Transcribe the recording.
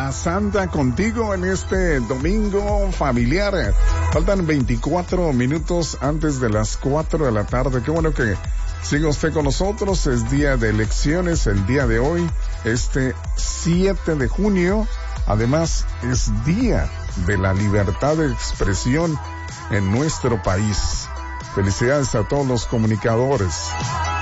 Semana Santa contigo en este domingo familiar. Faltan 24 minutos antes de las 4 de la tarde. Qué bueno que siga usted con nosotros. Es día de elecciones el día de hoy, este 7 de junio. Además, es día de la libertad de expresión en nuestro país. Felicidades a todos los comunicadores.